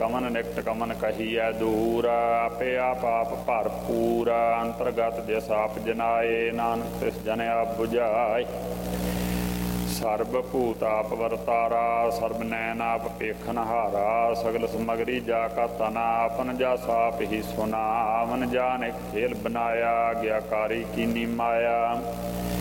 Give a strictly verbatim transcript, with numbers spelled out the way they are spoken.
कमन निकट कमन कहिए दूर। आपे आप आप भरपूर अंतरगत जिस आप जनाए। नानक तिस जन आप बुझाए। सर्ब भूत आप वरतारा सर्ब नैन आप पेखनहारा। सगल समगरी जाका तना आपन जा साप ही सुना। मन जान एक खेल बनाया ज्ञाकारी कीनी माया।